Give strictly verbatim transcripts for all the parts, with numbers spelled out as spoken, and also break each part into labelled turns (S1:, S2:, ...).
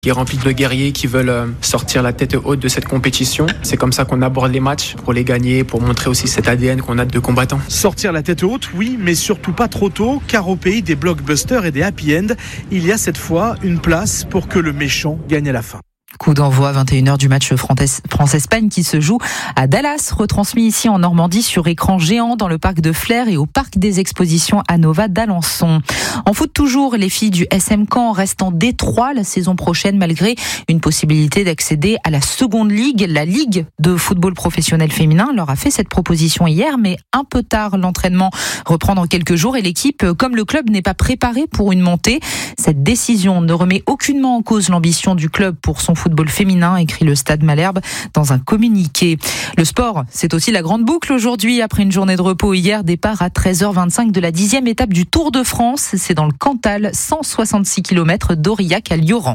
S1: qui est rempli de guerriers qui veulent sortir la tête haute de cette compétition. C'est comme ça qu'on aborde les matchs, pour les gagner, pour montrer aussi cet A D N qu'on a de combattants.
S2: Sortir la tête haute, oui, mais surtout pas trop tôt, car au pays des blockbusters et des happy end, il y a cette fois une place pour que le méchant gagne à la fin.
S3: Coup d'envoi vingt et une heures du match France-Espagne qui se joue à Dallas, retransmis ici en Normandie sur écran géant dans le parc de Flers et au parc des expositions Anova d'Alençon. En foot toujours, les filles du S M Caen restent en détroit la saison prochaine malgré une possibilité d'accéder à la seconde ligue. La Ligue de football professionnel féminin leur a fait cette proposition hier, mais un peu tard. L'entraînement reprend dans quelques jours et l'équipe, comme le club, n'est pas préparée pour une montée. Cette décision ne remet aucunement en cause l'ambition du club pour son football féminin, écrit le Stade Malherbe dans un communiqué. Le sport, c'est aussi la grande boucle aujourd'hui. Après une journée de repos hier, départ à treize heures vingt-cinq de la dixième étape du Tour de France. C'est dans le Cantal, cent soixante-six kilomètres d'Aurillac à Lioran.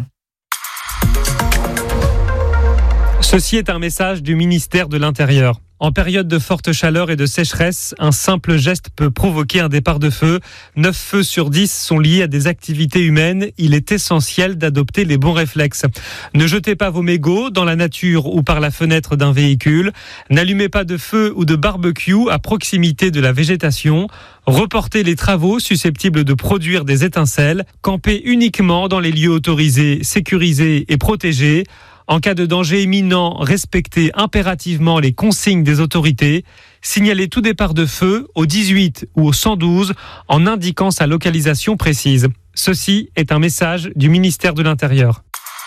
S4: Ceci est un message du ministère de l'Intérieur. En période de forte chaleur et de sécheresse, un simple geste peut provoquer un départ de feu. neuf feux sur dix sont liés à des activités humaines. Il est essentiel d'adopter les bons réflexes. Ne jetez pas vos mégots dans la nature ou par la fenêtre d'un véhicule. N'allumez pas de feu ou de barbecue à proximité de la végétation. Reportez les travaux susceptibles de produire des étincelles. Campez uniquement dans les lieux autorisés, sécurisés et protégés. En cas de danger imminent, respectez impérativement les consignes des autorités. Signalez tout départ de feu au dix-huit ou au cent douze en indiquant sa localisation précise. Ceci est un message du ministère de l'Intérieur.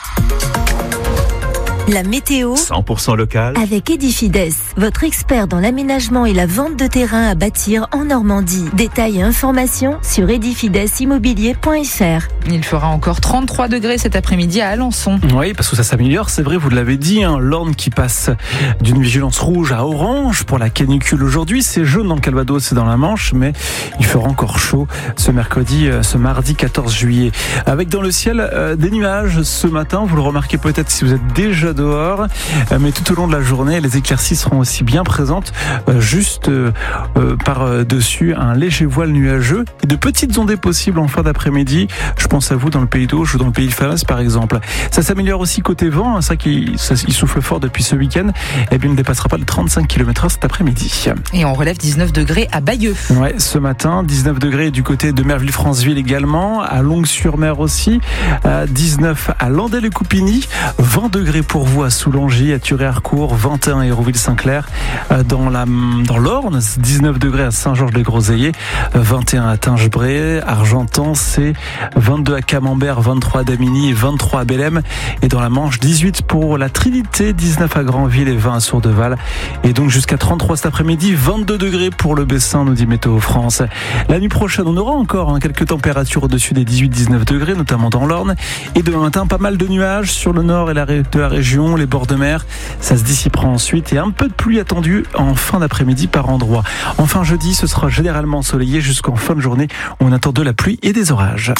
S5: La météo
S6: cent pour cent local
S5: avec Edifides, votre expert dans l'aménagement et la vente de terrain à bâtir en Normandie. Détails et informations sur edifides immobilier point f r.
S3: Il fera encore trente-trois degrés cet après-midi à Alençon.
S2: Oui, parce que ça s'améliore, c'est vrai, vous l'avez dit, hein, l'Orne qui passe d'une vigilance rouge à orange pour la canicule aujourd'hui. C'est jaune dans le Calvados et dans la Manche, mais il fera encore chaud ce mercredi, ce mardi quatorze juillet. Avec dans le ciel euh, des nuages ce matin, vous le remarquez peut-être si vous êtes déjà dehors, mais tout au long de la journée, les éclaircies seront aussi bien présentes, juste euh, par-dessus un léger voile nuageux et de petites ondées possibles en fin d'après-midi. Je pense à vous dans le Pays d'Auge ou dans le Pays de Falaise par exemple. Ça s'améliore aussi côté vent, ça qui ça, il souffle fort depuis ce week-end, et bien il ne dépassera pas les trente-cinq kilomètres heure cet après-midi.
S3: Et on relève dix-neuf degrés à Bayeux.
S2: Ouais, ce matin, dix-neuf degrés du côté de Merville-Franceville également, à Longues-sur-Mer aussi, à dix-neuf à Landais-le-Coupigny, vingt degrés pour vous à Soulangy, à Thuré-Harcourt, vingt et un à Hérouville-Saint-Clair, dans, la, dans l'Orne, dix-neuf degrés à Saint-Georges-les-Groseilliers, vingt et un à Tingebray, Argentan, c'est vingt-deux à Camembert, vingt-trois à Damigny et vingt-trois à Bellem. Et dans la Manche, dix-huit pour la Trinité, dix-neuf à Granville et vingt à Sourdeval. Et donc jusqu'à trente-trois cet après-midi, vingt-deux degrés pour le Bessin, nous dit Météo France. La nuit prochaine, on aura encore hein, quelques températures au-dessus des dix-huit à dix-neuf degrés, notamment dans l'Orne. Et demain matin, pas mal de nuages sur le nord et la, de la région. Les bords de mer, ça se dissipera ensuite et un peu de pluie attendue en fin d'après-midi par endroits. Enfin jeudi, ce sera généralement ensoleillé jusqu'en fin de journée où on attend de la pluie et des orages.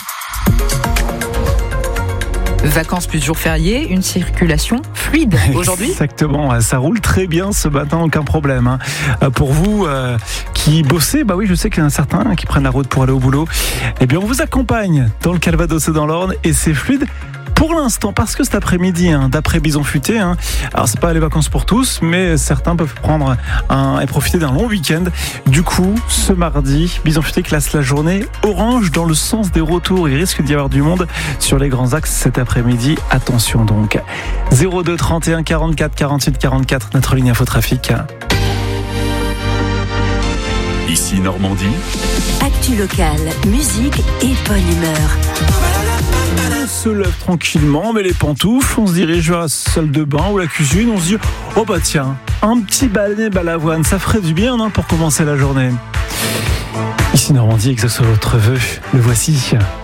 S3: Vacances plus jours fériés, une circulation fluide aujourd'hui.
S2: Exactement, ça roule très bien ce matin, aucun problème. Hein. Pour vous euh, qui bossez, bah oui, je sais qu'il y en a certains qui prennent la route pour aller au boulot. Eh bien, on vous accompagne dans le Calvados et dans l'Orne et c'est fluide. Pour l'instant, parce que cet après-midi, hein, d'après Bison Futé, hein, alors c'est pas les vacances pour tous, mais certains peuvent prendre un, et profiter d'un long week-end. Du coup, ce mardi, Bison Futé classe la journée orange dans le sens des retours. Il risque d'y avoir du monde sur les grands axes cet après-midi. Attention donc. zéro deux trente et un quarante-quatre quarante-huit quarante-quatre, notre ligne infotrafic.
S6: Ici Normandie.
S5: Actu locale, musique et bonne humeur.
S2: On se lève tranquillement, on met les pantoufles, on se dirige vers la salle de bain ou la cuisine, on se dit oh bah tiens, un petit balai balavoine, ça ferait du bien non, pour commencer la journée. Ici Normandie, exauce votre vœu, le voici.